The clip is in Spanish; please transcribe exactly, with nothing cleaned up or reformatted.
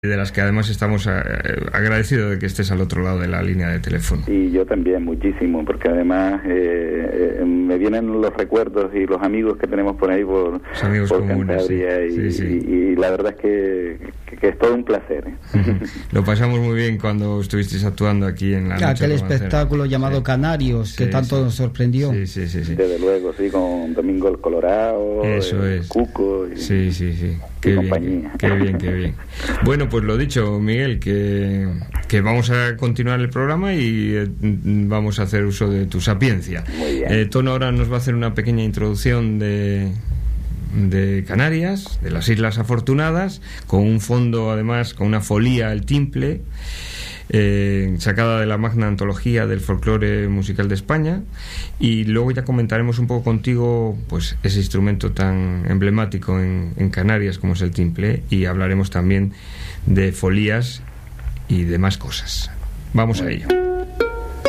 de las que además estamos eh, agradecidos de que estés al otro lado de la línea de teléfono. Y yo también, muchísimo, porque además eh, eh, me vienen los recuerdos y los amigos que tenemos por ahí por, los amigos por comunes, Cantabria, sí. Y, Sí, sí. Y, y la verdad es que, que, que es todo un placer. ¿eh? Lo pasamos muy bien cuando estuvisteis actuando aquí en la noche aquel romancera. Espectáculo llamado sí. Canarios, que sí, tanto sí. nos sorprendió. Sí, sí, sí, sí. Desde luego, sí, con Domingo el Colorado, Eso eh, es. Cuco y, sí, sí, sí. Qué bien, compañía. qué bien, qué bien. Bueno, pues lo dicho, Miguel, que, que vamos a continuar el programa y eh, vamos a hacer uso de tu sapiencia. Muy bien. Eh, Tono ahora nos va a hacer una pequeña introducción de, de Canarias, de las Islas Afortunadas, con un fondo, además, con una folía, el timple, eh, sacada de la magna antología del folclore musical de España, y luego ya comentaremos un poco contigo pues ese instrumento tan emblemático en, en Canarias como es el timple, y hablaremos también de folías y demás cosas. Vamos a ello.